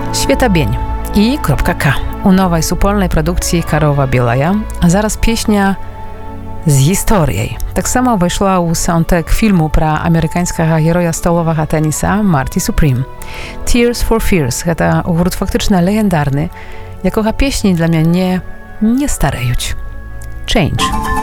Świeta Bień i .k u nowej supolnej produkcji Karowa Bielaja, a zaraz pieśnia z historii. Tak samo wyszła u soundtrack filmu про американскага героя столовага тенниса Marty Supreme. Tears for Fears, гэта гурт фактычна легендарны, якога песні для мяне не стареюць. Change.